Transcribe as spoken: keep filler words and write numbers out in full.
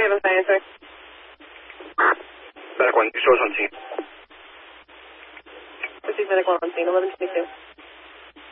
surveillance answer. Medical one, source on scene. This is medical on scene, eleven twenty-two.